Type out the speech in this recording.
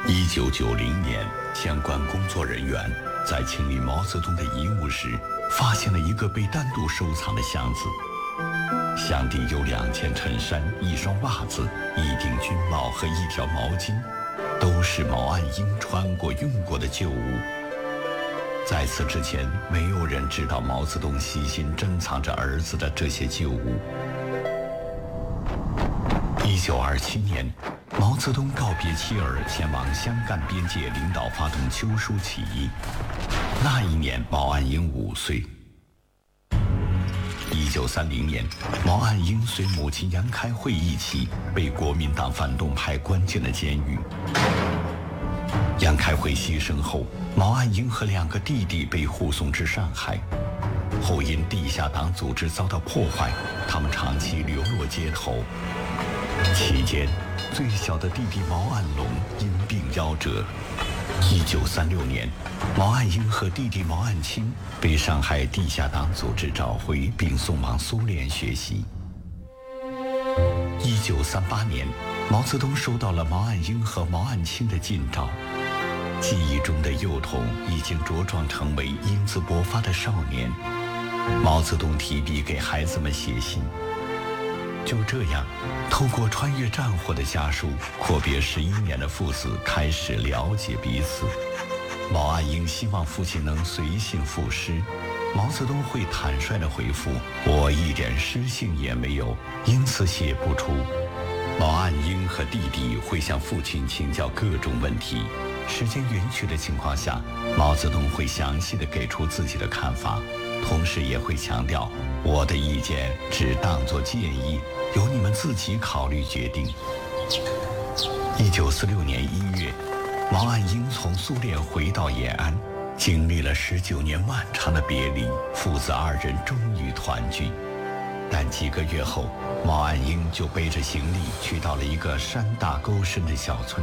1990年，相关工作人员在清理毛泽东的遗物时，发现了一个被单独收藏的箱子。箱底有2件衬衫、1双袜子、1顶军帽和1条毛巾，都是毛岸英穿过用过的旧物。在此之前，没有人知道毛泽东悉心珍藏着儿子的这些旧物。1927年，毛泽东告别妻儿，前往湘赣边界领导发动秋收起义。那一年，毛岸英5岁。1930年，毛岸英随母亲杨开慧一起被国民党反动派关进了监狱。杨开慧牺牲后，毛岸英和2个弟弟被护送至上海，后因地下党组织遭到破坏，他们长期流落街头。期间，最小的弟弟毛岸龙因病夭折。1936年，毛岸英和弟弟毛岸青被上海地下党组织找回，并送往苏联学习。1938年，毛泽东收到了毛岸英和毛岸青的近照。记忆中的幼童已经茁壮成为英姿勃发的少年。毛泽东提笔给孩子们写信。就这样，透过穿越战火的家书，阔别11年的父子开始了解彼此。毛岸英希望父亲能随信赋诗，毛泽东会坦率地回复：“我一点诗性也没有，因此写不出。”毛岸英和弟弟会向父亲请教各种问题。时间允许的情况下，毛泽东会详细地给出自己的看法，同时也会强调：“我的意见只当作建议，由你们自己考虑决定。”1946年1月，毛岸英从苏联回到延安，经历了19年漫长的别离，父子2人终于团聚。但几个月后，毛岸英就背着行李去到了一个山大沟深的小村